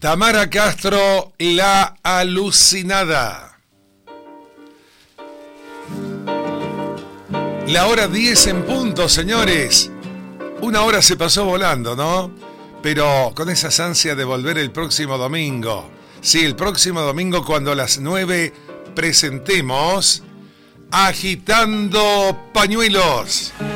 Tamara Castro, la alucinada. La hora 10 en punto, señores. Una hora se pasó volando, ¿no? Pero con esas ansias de volver el próximo domingo. Sí, el próximo domingo cuando a las 9 presentemos Agitando Pañuelos.